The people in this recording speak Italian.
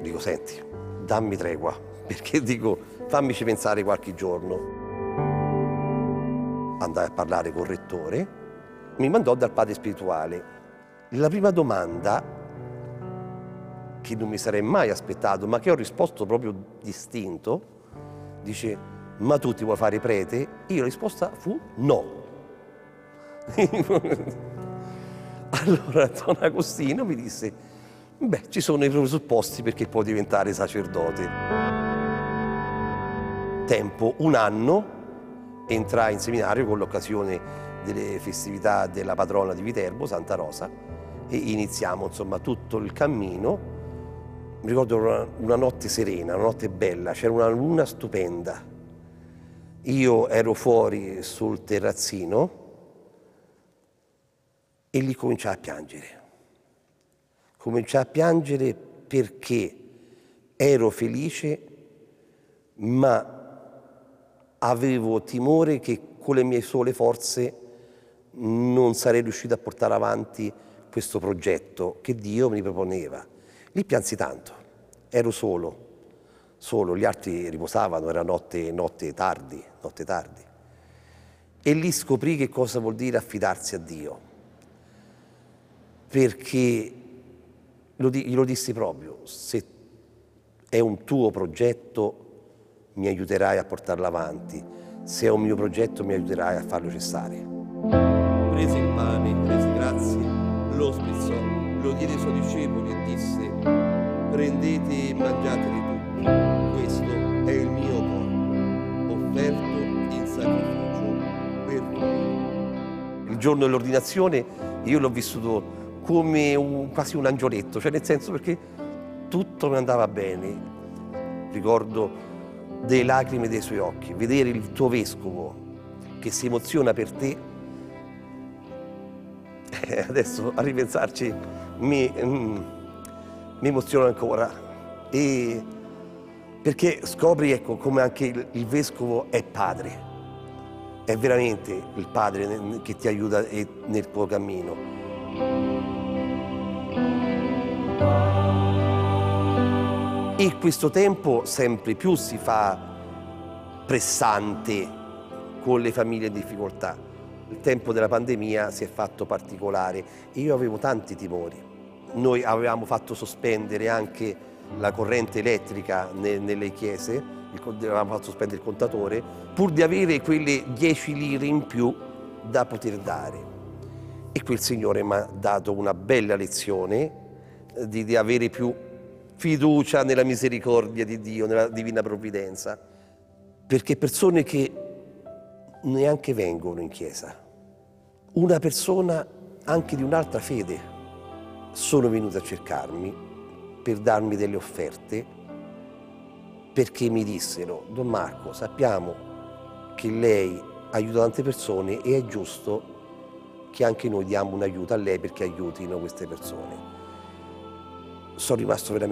Dico, senti, dammi tregua, perché dico, fammici pensare qualche giorno. Andai a parlare col rettore, mi mandò dal padre spirituale. La prima domanda, che non mi sarei mai aspettato, ma che ho risposto proprio distinto, dice, ma tu ti vuoi fare prete? Io la risposta fu no. Allora Don Agostino mi disse, beh, ci sono i presupposti perché puoi diventare sacerdote. Tempo, un anno, entrai in seminario con l'occasione delle festività della patrona di Viterbo, Santa Rosa, e iniziamo insomma tutto il cammino. Mi ricordo una notte serena, una notte bella, c'era una luna stupenda. Io ero fuori sul terrazzino e lì cominciai a piangere. Cominciai a piangere perché ero felice, ma avevo timore che con le mie sole forze non sarei riuscito a portare avanti questo progetto che Dio mi proponeva. Lì piansi tanto, ero solo, gli altri riposavano, era notte tardi. E lì scoprì che cosa vuol dire affidarsi a Dio, perché glielo dissi proprio, se è un tuo progetto mi aiuterai a portarlo avanti, se è un mio progetto mi aiuterai a farlo cessare. Prese il pane, rese grazie, lo spezzò, lo diede ai suoi discepoli e disse, prendete e mangiatene tutti, questo è il mio corpo, offerto in sacrificio per voi. Il giorno dell'ordinazione io l'ho vissuto come quasi un angioletto, cioè nel senso perché tutto mi andava bene. Ricordo delle lacrime dei suoi occhi, vedere il tuo vescovo che si emoziona per te, adesso a ripensarci mi emoziono ancora, e perché scopri, ecco, come anche il vescovo è padre, è veramente il padre che ti aiuta nel tuo cammino. E questo tempo sempre più si fa pressante con le famiglie in difficoltà. Il tempo della pandemia si è fatto particolare e io avevo tanti timori. Noi avevamo fatto sospendere anche la corrente elettrica nelle chiese, avevamo fatto sospendere il contatore, pur di avere quelle 10 lire in più da poter dare. E quel Signore mi ha dato una bella lezione di avere più fiducia nella misericordia di Dio, nella divina provvidenza, perché persone che neanche vengono in chiesa, una persona anche di un'altra fede, sono venute a cercarmi per darmi delle offerte, perché mi dissero, Don Marco, sappiamo che lei aiuta tante persone e è giusto che anche noi diamo un aiuto a lei perché aiutino queste persone. Sono rimasto veramente